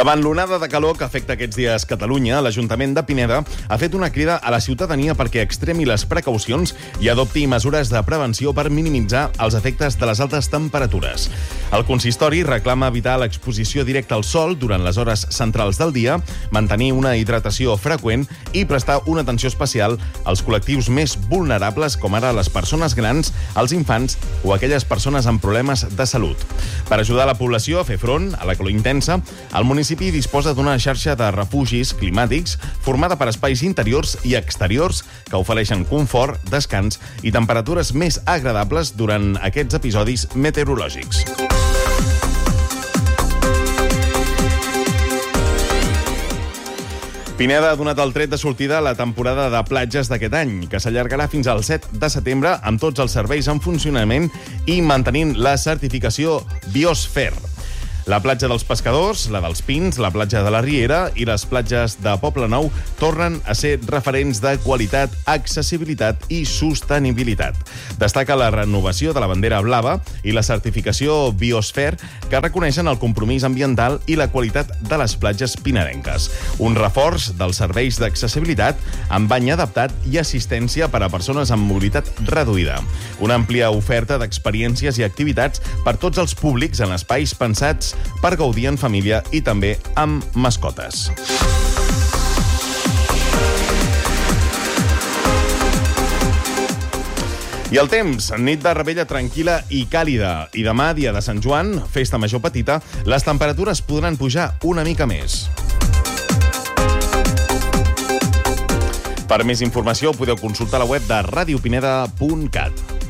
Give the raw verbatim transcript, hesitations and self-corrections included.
Davant l'onada de calor que afecta aquests dies Catalunya, l'Ajuntament de Pineda ha fet una crida a la ciutadania perquè extremi les precaucions i adopti mesures de prevenció per minimitzar els efectes de les altes temperatures. El consistori reclama evitar l'exposició directa al sol durant les hores centrals del dia, mantenir una hidratació freqüent i prestar una atenció especial als col·lectius més vulnerables, com ara les persones grans, els infants o aquelles persones amb problemes de salut. Per ajudar la població a fer front a la calor intensa, el municipi disposa d'una xarxa de refugis climàtics formada per espais interiors i exteriors que ofereixen confort, descans i temperatures més agradables durant aquests episodis meteorològics. Pineda ha donat el tret de sortida a la temporada de platges d'aquest any, que s'allargarà fins al set de setembre amb tots els serveis en funcionament i mantenint la certificació Biosphere. La platja dels Pescadors, la dels Pins, la platja de la Riera i les platges de Poblenou tornen a ser referents de qualitat, accessibilitat i sostenibilitat. Destaca la renovació de la bandera blava i la certificació Biosphere, que reconeixen el compromís ambiental i la qualitat de les platges pinedenques. Un reforç dels serveis d'accessibilitat amb bany adaptat i assistència per a persones amb mobilitat reduïda. Una àmplia oferta d'experiències i activitats per tots els públics en espais pensats per gaudir en família i també amb mascotes. I el temps, nit de Rebella tranquil·la i càlida. I demà, dia de Sant Joan, festa major petita, les temperatures podran pujar una mica més. Per més informació podeu consultar la web de radiopineda punt cat.